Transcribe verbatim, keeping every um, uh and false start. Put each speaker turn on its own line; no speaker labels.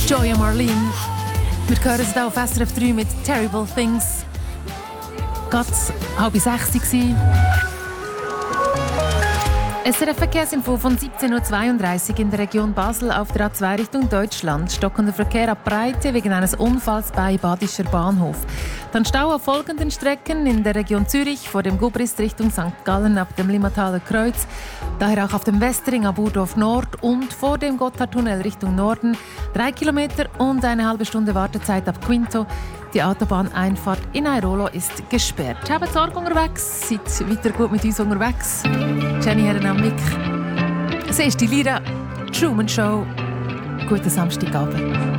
Joya Marlene. Wir hören es hier auf S R F drei mit Terrible Things. Gerade halb sechs war. S R F-Verkehrsinfo von siebzehn Uhr zweiunddreißig in der Region Basel auf der A zwei Richtung Deutschland. Stockender Verkehr ab Breite wegen eines Unfalls bei Badischer Bahnhof. Dann Stau auf folgenden Strecken in der Region Zürich vor dem Gubrist Richtung Sankt Gallen ab dem Limmataler Kreuz. Daher auch auf dem Westring ab Burdorf Nord und vor dem Gotthardtunnel Richtung Norden. Drei Kilometer und eine halbe Stunde Wartezeit ab Quinto. Die Autobahneinfahrt in Airolo ist gesperrt. Habt Sorge unterwegs, seid weiter gut mit uns unterwegs. Jenny Herrenamlik. Sie ist die Lira Truman Show. Guten Samstagabend.